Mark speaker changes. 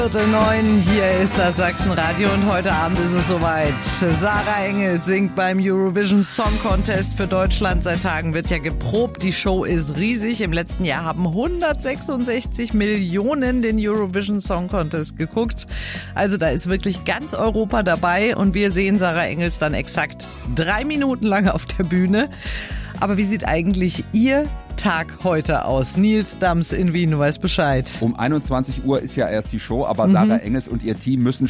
Speaker 1: 9, hier ist das Sachsenradio und heute Abend ist es soweit. Sarah Engels singt beim Eurovision Song Contest für Deutschland. Seit Tagen wird ja geprobt. Die Show ist riesig. Im letzten Jahr haben 166 Millionen den Eurovision Song Contest geguckt. Also da ist wirklich ganz Europa dabei und wir sehen Sarah Engels dann exakt 3 Minuten lang auf der Bühne. Aber wie sieht eigentlich Ihr Tag heute aus? Nils Dams in Wien, du weißt Bescheid.
Speaker 2: Um 21 Uhr ist ja erst die Show, aber Sarah Engels und ihr Team müssen